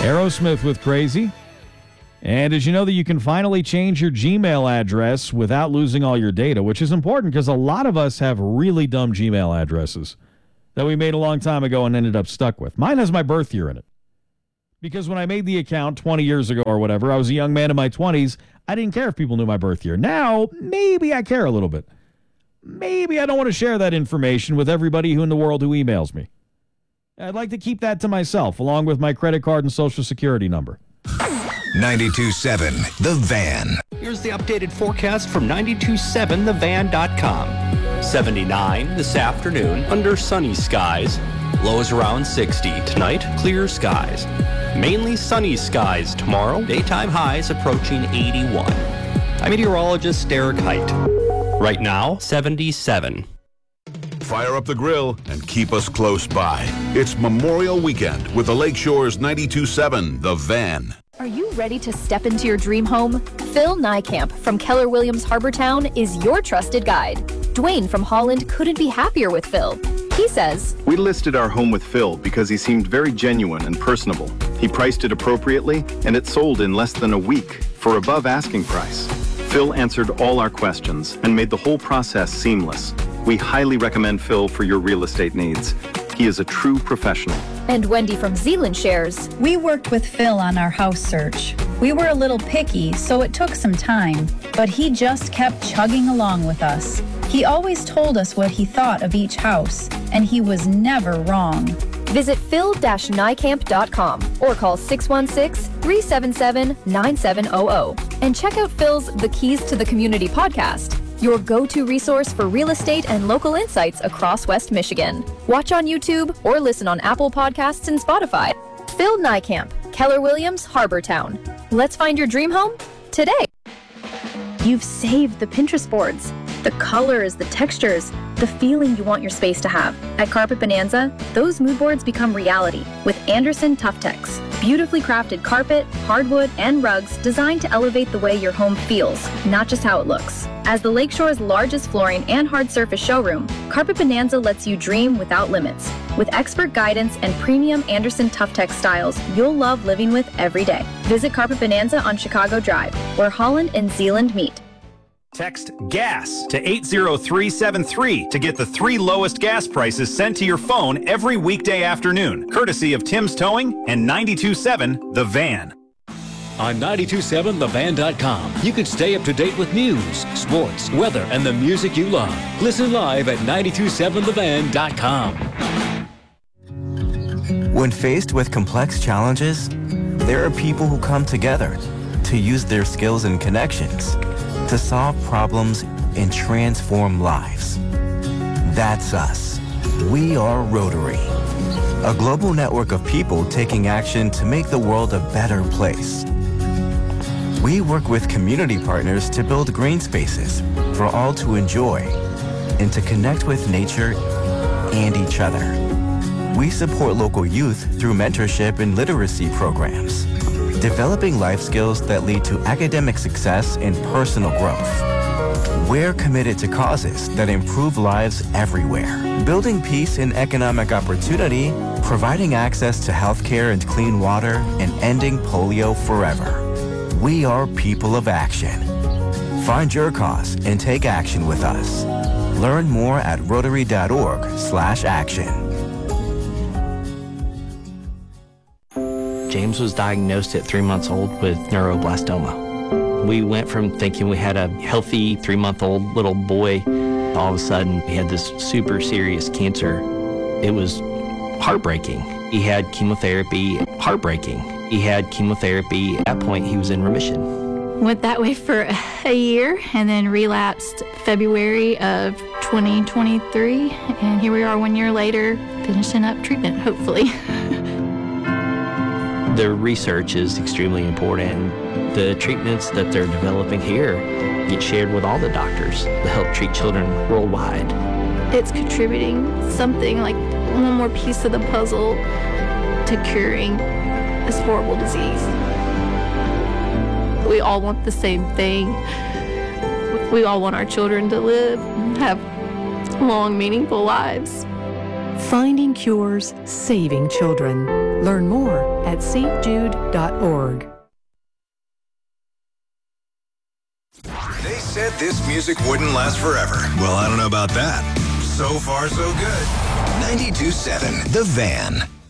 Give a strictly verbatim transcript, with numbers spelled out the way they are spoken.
Aerosmith with Crazy. And did you know that you can finally change your Gmail address without losing all your data, which is important because a lot of us have really dumb Gmail addresses that we made a long time ago and ended up stuck with. Mine has my birth year in it. Because when I made the account twenty years ago or whatever, I was a young man in my twenties. I didn't care if people knew my birth year. Now, maybe I care a little bit. Maybe I don't want to share that information with everybody who in the world who emails me. I'd like to keep that to myself, along with my credit card and social security number. ninety-two point seven The Van. Here's the updated forecast from ninety-two point seven the van dot com. seventy-nine this afternoon under sunny skies. Lows around sixty. Tonight, clear skies. Mainly sunny skies tomorrow. Daytime highs approaching eighty-one. I'm meteorologist Derek Height. Right now, seventy-seven. Fire up the grill and keep us close by. It's Memorial Weekend with the Lakeshore's ninety-two point seven The Van. Are you ready to step into your dream home? Phil Niekamp from Keller Williams Harbortown is your trusted guide. Dwayne from Holland couldn't be happier with Phil. He says, "We listed our home with Phil because he seemed very genuine and personable. He priced it appropriately, and it sold in less than a week for above asking price. Phil answered all our questions and made the whole process seamless. We highly recommend Phil for your real estate needs. He is a true professional." And Wendy from Zealand shares, "We worked with Phil on our house search. We were a little picky, so it took some time, but he just kept chugging along with us. He always told us what he thought of each house, and he was never wrong." Visit phil dash niekamp dot com or call six one six, three seven seven, nine seven zero zero and check out Phil's The Keys to the Community podcast, your go-to resource for real estate and local insights across West Michigan. Watch on YouTube or listen on Apple Podcasts and Spotify. Phil Niekamp, Keller Williams, Harbortown. Let's find your dream home today. You've saved the Pinterest boards, the colors, the textures, the feeling you want your space to have. At Carpet Bonanza, those mood boards become reality with Anderson Tuftex. Beautifully crafted carpet, hardwood, and rugs designed to elevate the way your home feels, not just how it looks. As the Lakeshore's largest flooring and hard surface showroom, Carpet Bonanza lets you dream without limits. With expert guidance and premium Anderson Tuftex styles you'll love living with every day. Visit Carpet Bonanza on Chicago Drive, where Holland and Zealand meet. Text GAS to eight zero three seven three to get the three lowest gas prices sent to your phone every weekday afternoon, courtesy of Tim's Towing and ninety-two point seven The Van. On ninety-two point seven the van dot com, you can stay up to date with news, sports, weather, and the music you love. Listen live at ninety-two point seven the van dot com. When faced with complex challenges, there are people who come together to use their skills and connections to solve problems and transform lives. That's us. We are Rotary, a global network of people taking action to make the world a better place. We work with community partners to build green spaces for all to enjoy and to connect with nature and each other. We support local youth through mentorship and literacy programs, developing life skills that lead to academic success and personal growth. We're committed to causes that improve lives everywhere, building peace and economic opportunity, providing access to healthcare and clean water, and ending polio forever. We are people of action. Find your cause and take action with us. Learn more at rotary dot org slash action. James was diagnosed at three months old with neuroblastoma. We went from thinking we had a healthy three-month-old little boy. All of a sudden, he had this super serious cancer. It was heartbreaking. He had chemotherapy, heartbreaking. He had chemotherapy. At that point, he was in remission. Went that way for a year and then relapsed February of twenty twenty-three. And here we are one year later, finishing up treatment, hopefully. The research is extremely important. The treatments that they're developing here get shared with all the doctors to help treat children worldwide. It's contributing something like one more piece of the puzzle to curing this horrible disease. We all want the same thing. We all want our children to live, have long, meaningful lives. Finding cures, saving children. Learn more at s t jude dot org. They said this music wouldn't last forever. Well, I don't know about that. So far, so good. ninety-two point seven The Van.